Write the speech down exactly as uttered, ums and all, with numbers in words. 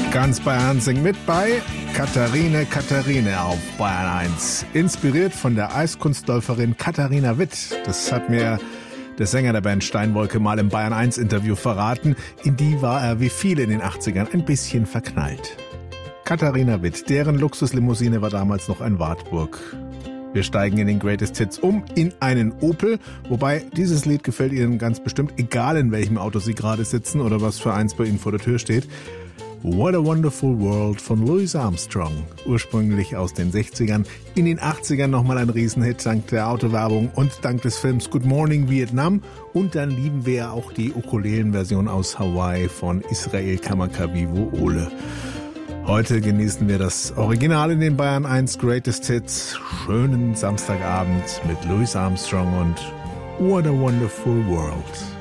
Ganz Bayern singt mit bei Katharine, Katharine auf Bayern eins. Inspiriert von der Eiskunstläuferin Katharina Witt. Das hat mir der Sänger der Band Steinwolke mal im Bayern eins Interview verraten. In die war er wie viele in den achtzigern ein bisschen verknallt. Katharina Witt, deren Luxuslimousine war damals noch ein Wartburg. Wir steigen in den Greatest Hits um in einen Opel, wobei dieses Lied gefällt Ihnen ganz bestimmt, egal in welchem Auto Sie gerade sitzen oder was für eins bei Ihnen vor der Tür steht. What a Wonderful World von Louis Armstrong, ursprünglich aus den sechzigern, in den achtzigern nochmal ein Riesenhit dank der Autowerbung und dank des Films Good Morning Vietnam, und dann lieben wir ja auch die Ukulelen-Version aus Hawaii von Israel Kamakawiwo Ole. Heute genießen wir das Original in den Bayern eins Greatest Hits. Schönen Samstagabend mit Louis Armstrong und What a Wonderful World.